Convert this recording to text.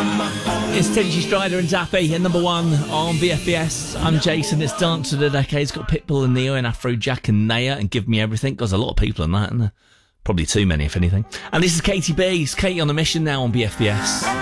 It's Tinchy Strider and Zappy, and number one on BFBS. I'm Jason. It's Dance of the Decade. It's got Pitbull and Neo and Afrojack and Naya and Give Me Everything. There's a lot of people in that, isn't there? Probably too many, if anything. And this is Katie B. It's Katie on a Mission now on BFBS.